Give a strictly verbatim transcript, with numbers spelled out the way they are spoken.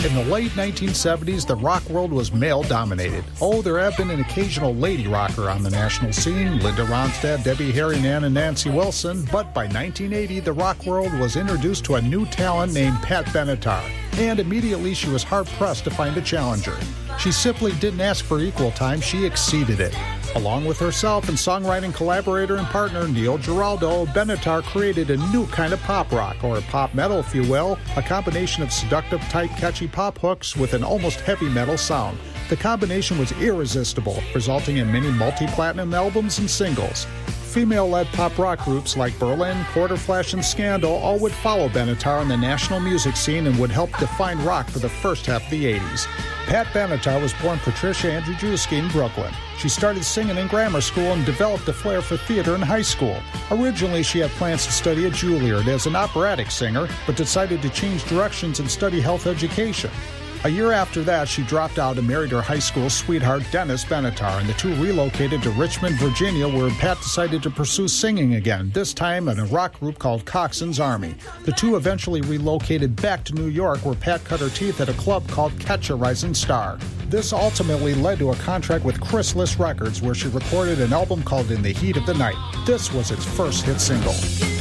In the late nineteen seventies, the rock world was male-dominated. Oh, there have been an occasional lady rocker on the national scene, Linda Ronstadt, Debbie Harry, Nan, and Nancy Wilson, but by nineteen eighty, the rock world was introduced to a new talent named Pat Benatar, and immediately she was hard-pressed to find a challenger. She simply didn't ask for equal time, she exceeded it. Along with herself and songwriting collaborator and partner Neil Giraldo, Benatar created a new kind of pop rock, or pop metal if you will, a combination of seductive type catchy pop hooks with an almost heavy metal sound. The combination was irresistible, resulting in many multi-platinum albums and singles. Female-led pop rock groups like Berlin, Quarterflash, and Scandal all would follow Benatar in the national music scene and would help define rock for the first half of the eighties. Pat Benatar was born Patricia Andrzejewski in Brooklyn. She started singing in grammar school and developed a flair for theater in high school. Originally, she had plans to study at Juilliard as an operatic singer, but decided to change directions and study health education. A year after that, she dropped out and married her high school sweetheart, Dennis Benatar, and the two relocated to Richmond, Virginia, where Pat decided to pursue singing again, this time in a rock group called Coxson's Army. The two eventually relocated back to New York, where Pat cut her teeth at a club called Catch a Rising Star. This ultimately led to a contract with Chrysalis Records, where she recorded an album called In the Heat of the Night. This was its first hit single.